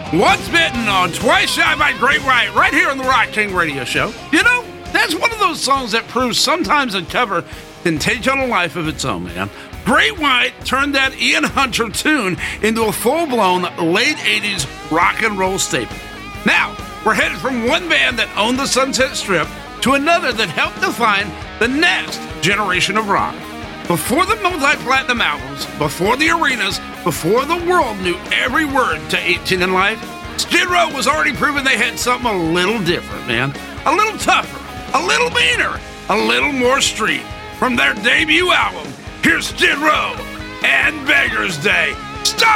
Once Bitten on Twice Shy by Great White, right here on the Rock King Radio Show. You know, that's one of those songs that proves sometimes a cover can take on a life of its own, man. Great White turned that Ian Hunter tune into a full-blown late 80s rock and roll staple. Now, we're headed from one band that owned the Sunset Strip to another that helped define the next generation of rock. Before the multi-platinum albums, before the arenas, before the world knew every word to 18 in Life, Skid Row was already proving they had something a little different, man. A little tougher, a little meaner, a little more street. From their debut album, here's Skid Row and Beggar's Day. Stop!